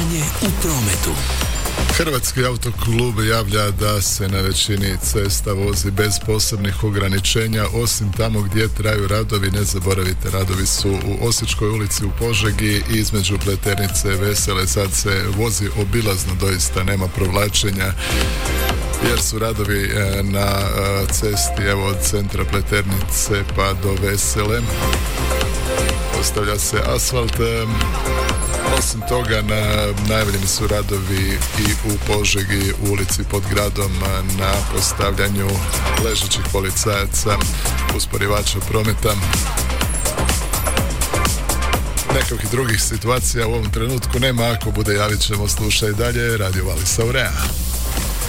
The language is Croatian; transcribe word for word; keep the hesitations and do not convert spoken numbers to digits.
Stanje u prometu. Hrvatski autoklub javlja da se na većini cesta vozi bez posebnih ograničenja, osim tamo gdje traju radovi. Ne zaboravite, radovi su u Osječkoj ulici u Požegi i između Pleternice i Vesele. Sad se vozi obilazno, doista nema provlačenja jer su radovi na cesti evo od centra Pleternice pa do Vesele. Postavlja se asfalt. Osim toga, na, najavljeni su radovi i u Požegi u ulici pod gradom na postavljanju ležećih policajaca, usporivača prometa. Nekakvih drugih situacija u ovom trenutku nema, ako bude javit ćemo. Slušaj dalje Radio Vallis Aurea.